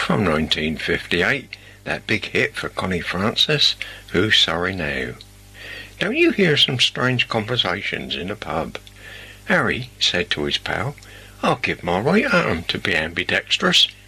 from 1958, that big hit for Connie Francis, Who's Sorry Now. Don't you hear some strange conversations in a pub? Harry said to his pal, I'll give my right arm to be ambidextrous.